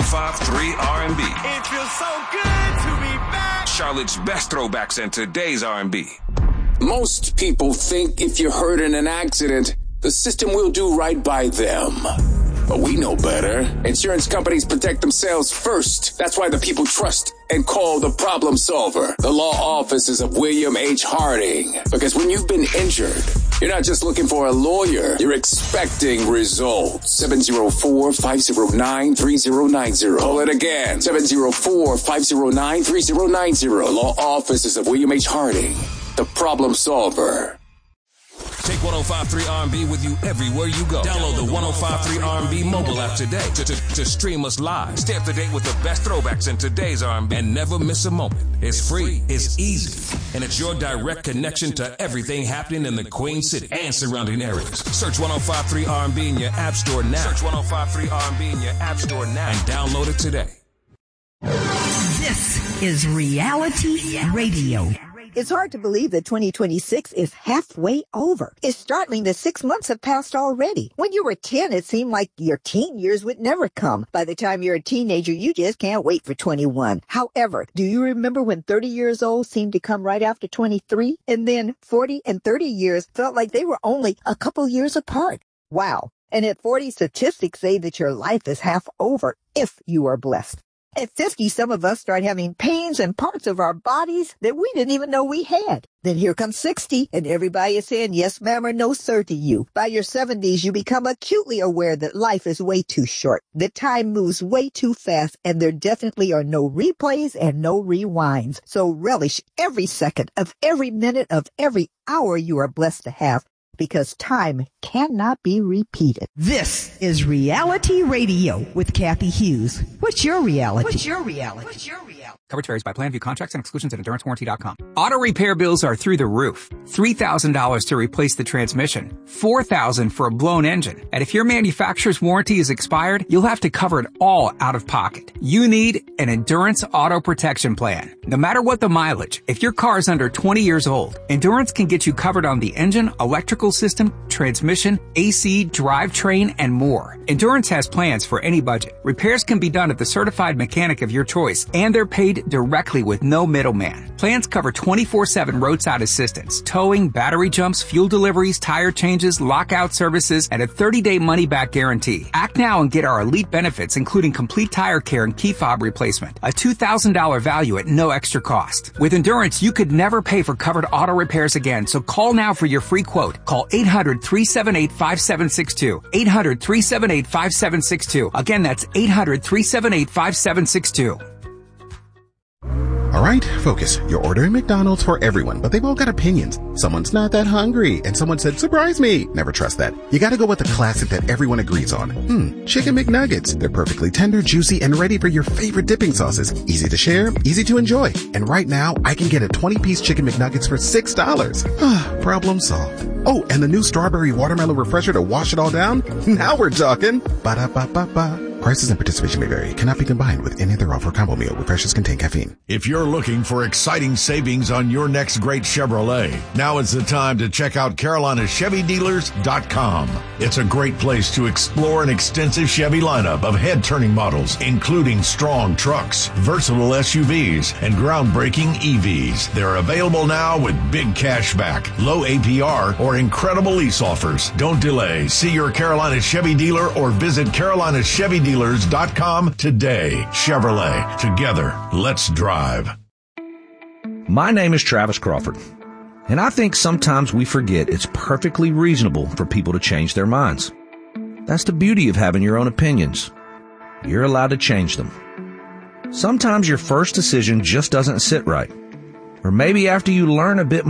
105.3 R&B. It feels so good to be back. Charlotte's best throwbacks and today's R&B. Most people think if you're hurt in an accident, the system will do right by them. But we know better. Insurance companies protect themselves first. That's why the people trust and call the problem solver, the law offices of William H. Harding. Because when you've been injured, you're not just looking for a lawyer. You're expecting results. 704-509-3090. Call it again. 704-509-3090. Law offices of William H. Harding, the problem solver. Take 105.3 R&B with you everywhere you go. Download the 105.3 R&B mobile app today to stream us live. Stay up to date with the best throwbacks in today's R&B and never miss a moment. It's free, it's easy, and it's your direct connection to everything happening in the Queen City and surrounding areas. Search 105.3 R&B in your app store now. Search 105.3 R&B in your app store now and download it today. This is Reality Radio. It's hard to believe that 2026 is halfway over. It's startling that 6 months have passed already. When you were 10, it seemed like your teen years would never come. By the time you're a teenager, you just can't wait for 21. However, do you remember when 30 years old seemed to come right after 23? And then 40 and 30 years felt like they were only a couple years apart. Wow. And at 40, statistics say that your life is half over if you are blessed. At 50, some of us start having pains in parts of our bodies that we didn't even know we had. Then here comes 60, and everybody is saying yes, ma'am, or no, sir to you. By your 70s, you become acutely aware that life is way too short, that time moves way too fast, and there definitely are no replays and no rewinds. So relish every second of every minute of every hour you are blessed to have, because time cannot be repeated. This is Reality Radio with Kathy Hughes. What's your reality? Coverage varies by plan, view contracts and exclusions at EnduranceWarranty.com. Auto repair bills are through the roof. $3,000 to replace the transmission. $4,000 for a blown engine. And if your manufacturer's warranty is expired, you'll have to cover it all out of pocket. You need an Endurance Auto Protection Plan. No matter what the mileage, if your car is under 20 years old, Endurance can get you covered on the engine, electrical system, transmission, AC, drivetrain, and more. Endurance has plans for any budget. Repairs can be done at the certified mechanic of your choice, and they're paid directly with no middleman. Plans cover 24/7 roadside assistance, towing, battery jumps, fuel deliveries, tire changes, lockout services, and a 30-day money-back guarantee. Act now and get our elite benefits, including complete tire care and key fob replacement. A $2,000 value at no extra cost. With Endurance, you could never pay for covered auto repairs again, so call now for your free quote. Call 800-378-5762. 800-378-5762. Again, that's 800-378-5762. All right, focus. You're ordering McDonald's for everyone, but they've all got opinions. Someone's not that hungry, and someone said, surprise me. Never trust that. You gotta go with the classic that everyone agrees on. Chicken McNuggets. They're perfectly tender, juicy, and ready for your favorite dipping sauces. Easy to share, easy to enjoy. And right now, I can get a 20-piece Chicken McNuggets for $6. Problem solved. Oh, and the new strawberry watermelon refresher to wash it all down? Now we're talking. Ba-da-ba-ba-ba. Prices and participation may vary. Cannot be combined with any other offer. Combo meal. Refreshers contain caffeine. If you're looking for exciting savings on your next great Chevrolet, now is the time to check out CarolinaChevyDealers.com. It's a great place to explore an extensive Chevy lineup of head-turning models, including strong trucks, versatile SUVs, and groundbreaking EVs. They're available now with big cash back, low APR, or incredible lease offers. Don't delay. See your Carolina Chevy dealer or visit CarolinaChevyDealers.com today. Chevrolet. Together, let's drive. My name is Travis Crawford, and I think sometimes we forget it's perfectly reasonable for people to change their minds. That's the beauty of having your own opinions. You're allowed to change them. Sometimes your first decision just doesn't sit right. Or maybe after you learn a bit